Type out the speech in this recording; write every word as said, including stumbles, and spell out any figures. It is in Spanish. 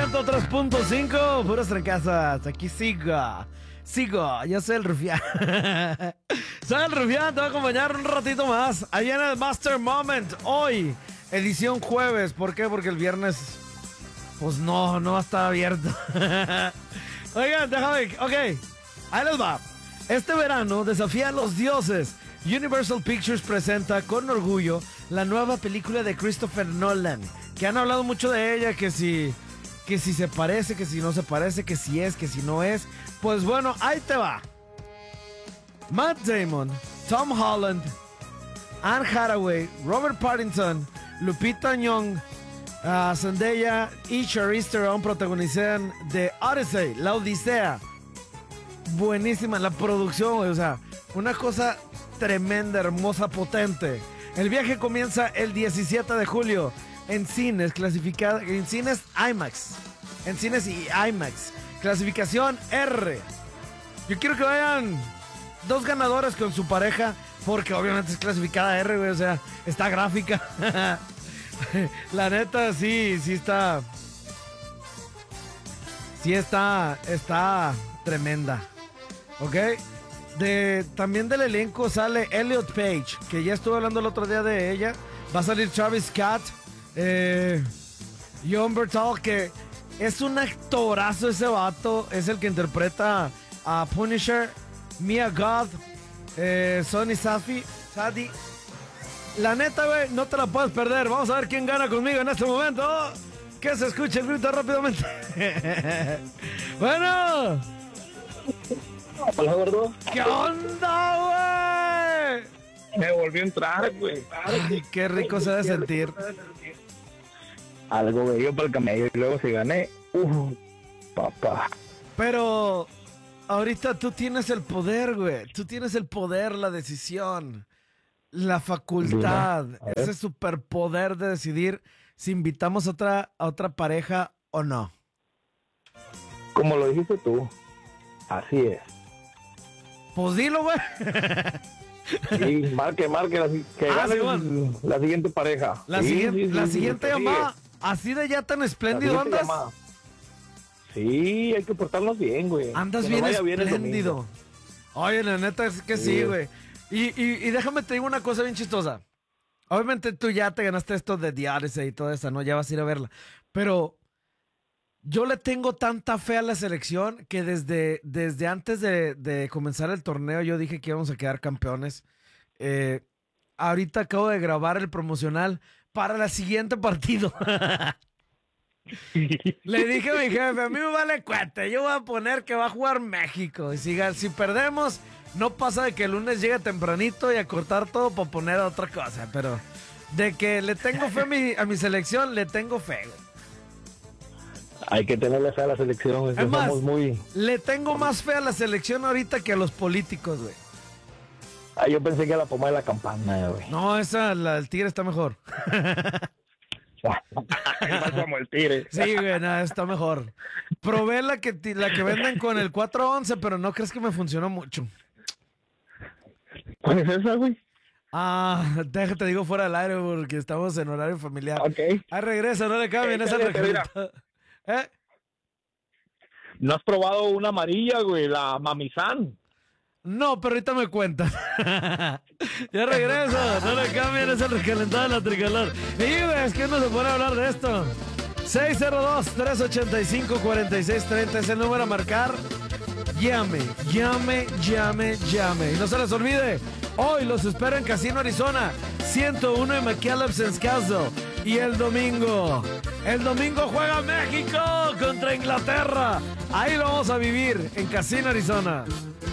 ciento tres punto cinco, puras francasas. Aquí sigo. Sigo, yo soy el Rufián. Soy el Rufián, te voy a acompañar un ratito más. Ahí en el Master Moment. Hoy, edición jueves. ¿Por qué? Porque el viernes, pues no, no va a estar abierto. Oigan, déjame. Ok, ahí les va. Este verano desafía a los dioses. Universal Pictures presenta con orgullo la nueva película de Christopher Nolan, que han hablado mucho de ella, que si, que si se parece, que si no se parece, que si es, que si no es. Pues bueno, ahí te va. Matt Damon, Tom Holland, Anne Hathaway, Robert Pattinson, Lupita Nyong'o, uh, Zendaya y Charlize Theron protagonizan The Odyssey, La Odisea. Buenísima la producción, o sea, una cosa tremenda, hermosa, potente. El viaje comienza el diecisiete de julio en cines, clasificada en cines IMAX, en cines y IMAX, clasificación R. Yo quiero que vayan dos ganadores con su pareja, porque obviamente es clasificada R, güey, o sea, está gráfica. La neta, sí, sí está, sí está, está tremenda, ¿ok? De, también del elenco sale Elliot Page, que ya estuve hablando el otro día de ella. Va a salir Travis Scott, eh, Jon Bernthal, que es un actorazo ese vato. Es el que interpreta a Punisher. Mia Goth, eh, Sonny Safi, Sadi. La neta, güey, no te la puedes perder. Vamos a ver quién gana conmigo en este momento. Que se escuche el grito rápidamente. Bueno. Hola, gordo. ¿Qué onda, güey? Me volvió a entrar, güey. Ay, qué rico se debe sentir. Algo bello para el camello. Y luego si gané, uh, papá. Pero ahorita tú tienes el poder, güey. Tú tienes el poder, la decisión, la facultad, ese superpoder de decidir si invitamos a otra, a otra pareja o no. Como lo dijiste tú, así es. Pues dilo, güey. Sí, marque, marque, la, que Ah, gane sí, bueno. la siguiente pareja. La, Sí, siguiente, sí, la sí, siguiente sí, llamada, sigue. así de ya tan La espléndido siguiente andas. llamada. Sí, hay que portarnos bien, güey. Andas Que bien nos vaya el espléndido. domingo. Oye, la neta es que sí, Sí. güey. Y, y, y déjame te digo una cosa bien chistosa. Obviamente tú ya te ganaste esto de The Odyssey y todo eso, ¿no? Ya vas a ir a verla. Pero yo le tengo tanta fe a la selección que desde, desde antes de, de comenzar el torneo yo dije que íbamos a quedar campeones. Eh, ahorita acabo de grabar el promocional para el siguiente partido. Le dije a mi jefe, a mí me vale cuete, yo voy a poner que va a jugar México. Y si, si perdemos, no pasa de que el lunes llegue tempranito y a cortar todo para poner otra cosa. Pero de que le tengo fe a mi, a mi selección, le tengo fe, güey. Hay que tenerle fe a la selección. Es que Es más, somos muy... le tengo más fe a la selección ahorita que a los políticos, güey. Ah, yo pensé que a la pomada de la campana, güey. No, esa, la del Tigre está mejor. Igual como el tigre. Sí, güey, nada, está mejor. Probé la que, ti- la que venden con el cuatro once, pero no crees que me funcionó mucho. ¿Cuál es esa, güey? Ah, déjate, digo fuera del aire porque estamos en horario familiar. Ok. Ahí regresa, no le cambien Eh, esa cállate, regalita. ¿Eh? ¿No has probado una amarilla, güey? La Mamizán. No, pero ahorita me cuentas. Ya regreso, no le cambien, es el recalentado de la tricolor. Y ves que no se puede hablar de esto. seis cero dos, tres ocho cinco, cuatro seis tres cero es el número a marcar. Llame, llame, llame, llame. Y no se les olvide, hoy los espero en Casino Arizona, ciento uno en McAllen Castle. Y el domingo, el domingo juega México contra Inglaterra. Ahí lo vamos a vivir en Casino Arizona.